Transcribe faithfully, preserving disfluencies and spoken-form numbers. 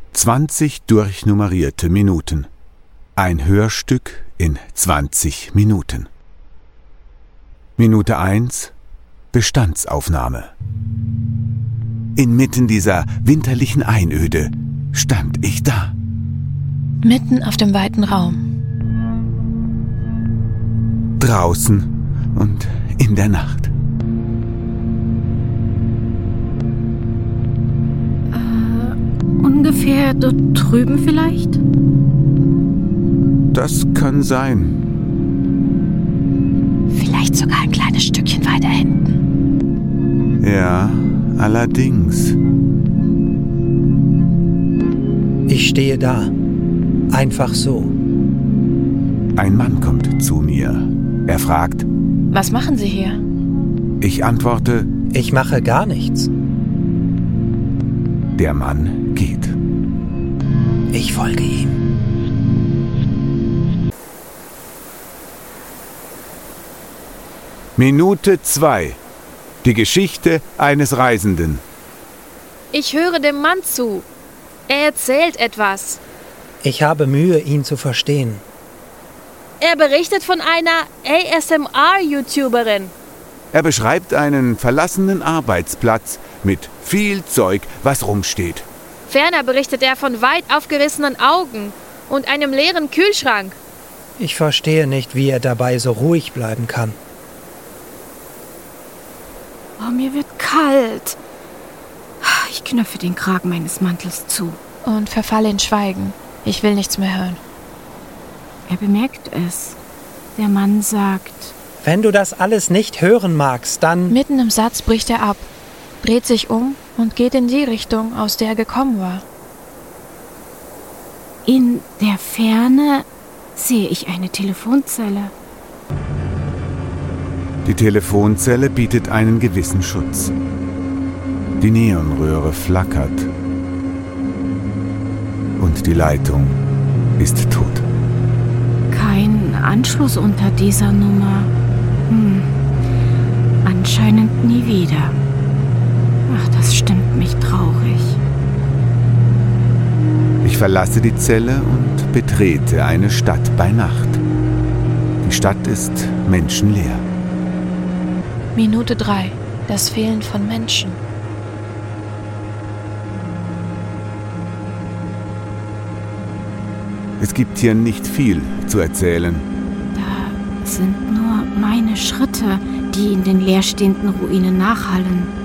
zwanzig durchnummerierte Minuten. Ein Hörstück in zwanzig Minuten. Minute eins. Bestandsaufnahme. Inmitten dieser winterlichen Einöde stand ich da. Mitten auf dem weiten Raum. Draußen und in der Nacht. Äh, ungefähr dort drüben vielleicht? Das kann sein. Vielleicht sogar ein kleines Stückchen weiter hinten. Ja, allerdings. Ich stehe da. Einfach so. Ein Mann kommt zu mir. Er fragt: Was machen Sie hier? Ich antworte: Ich mache gar nichts. Der Mann geht. Ich folge ihm. Minute zwei. Die Geschichte eines Reisenden. Ich höre dem Mann zu. Er erzählt etwas. Ich habe Mühe, ihn zu verstehen. Er berichtet von einer A S M R-YouTuberin. Er beschreibt einen verlassenen Arbeitsplatz mit viel Zeug, was rumsteht. Ferner berichtet er von weit aufgerissenen Augen und einem leeren Kühlschrank. Ich verstehe nicht, wie er dabei so ruhig bleiben kann. Oh, mir wird kalt. Ich knöpfe den Kragen meines Mantels zu. Und verfalle in Schweigen. Ich will nichts mehr hören. Er bemerkt es. Der Mann sagt: Wenn du das alles nicht hören magst, dann... Mitten im Satz bricht er ab, dreht sich um und geht in die Richtung, aus der er gekommen war. In der Ferne sehe ich eine Telefonzelle. Die Telefonzelle bietet einen gewissen Schutz. Die Neonröhre flackert. Und die Leitung ist tot. Kein Anschluss unter dieser Nummer. Hm. Anscheinend nie wieder. Ach, das stimmt mich traurig. Ich verlasse die Zelle und betrete eine Stadt bei Nacht. Die Stadt ist menschenleer. Minute drei. Das Fehlen von Menschen. Es gibt hier nicht viel zu erzählen. Da sind nur meine Schritte, die in den leerstehenden Ruinen nachhallen.